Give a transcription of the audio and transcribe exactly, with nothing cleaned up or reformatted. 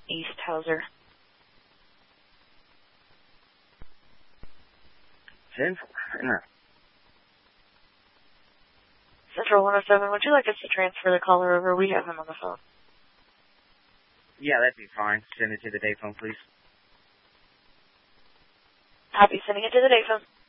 East Hauser. Central? No. Central one oh seven, would you like us to transfer the caller over? We have him on the phone. Yeah, that'd be fine. Send it to the dayphone, please. Happy sending it to the dayphone.